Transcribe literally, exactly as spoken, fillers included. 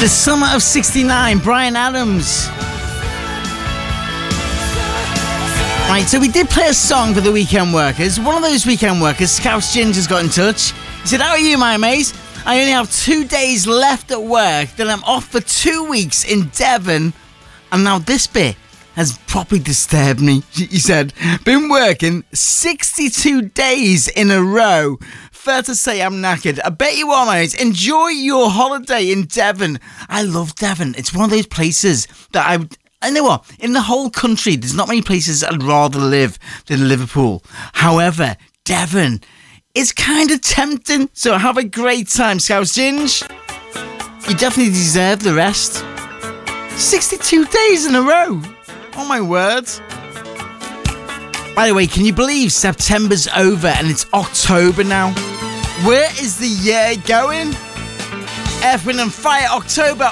The Summer of sixty-nine, Bryan Adams. Right, so we did play a song for the weekend workers. One of those weekend workers, Scouse Ginger's got in touch. He said, how are you, my mate? I only have two days left at work, then I'm off for two weeks in Devon. And now this bit has properly disturbed me. He said, been working sixty-two days in a row. Fair to say I'm knackered. I bet you are, mate. Enjoy your holiday in Devon. I love Devon. It's one of those places that I would... I know what, in the whole country, there's not many places I'd rather live than Liverpool. However, Devon is kind of tempting. So have a great time, Scouse Ginge. You definitely deserve the rest. sixty-two days in a row. Oh my word. By the way, can you believe September's over and it's October now? Where is the year going? Earth, Wind and Fire, October.